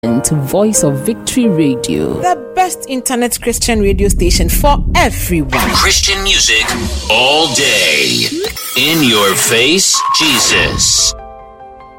to Voice of Victory Radio, the best internet Christian radio station for everyone. Christian music all day. In your face, Jesus.